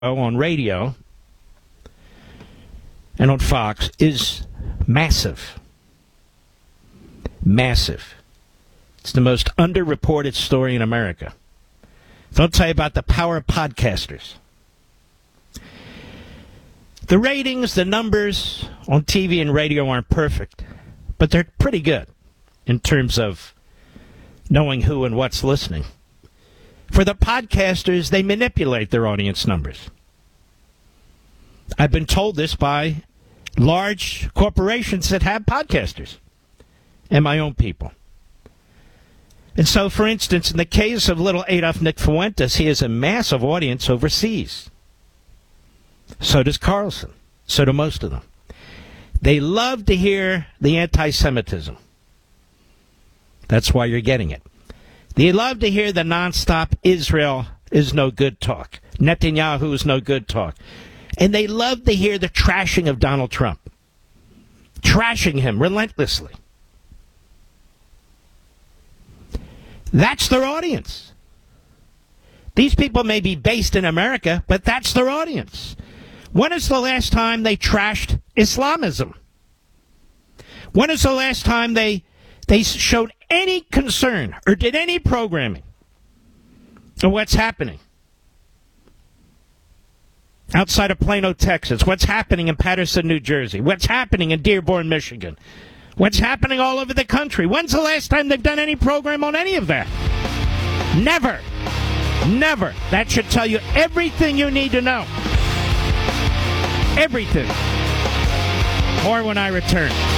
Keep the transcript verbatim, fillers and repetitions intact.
on radio and on Fox is massive. Massive. It's the most underreported story in America. So I'll tell you about the power of podcasters. The ratings, the numbers on T V and radio aren't perfect, but they're pretty good in terms of knowing who and what's listening. For the podcasters, they manipulate their audience numbers. I've been told this by large corporations that have podcasters and my own people. And so, for instance, in the case of little Adolf Nick Fuentes, he has a massive audience overseas. So does Carlson. So do most of them. They love to hear the anti-Semitism. That's why you're getting it. They love to hear the nonstop Israel is no good talk. Netanyahu is no good talk. And they love to hear the trashing of Donald Trump. Trashing him relentlessly. That's their audience. These people may be based in America, but that's their audience. When is the last time they trashed Islamism? When is the last time they they showed any concern or did any programming of what's happening outside of Plano, Texas? What's happening in Patterson, New Jersey? What's happening in Dearborn, Michigan? What's happening all over the country? When's the last time they've done any program on any of that? Never. Never. That should tell you everything you need to know. Everything. More when I return.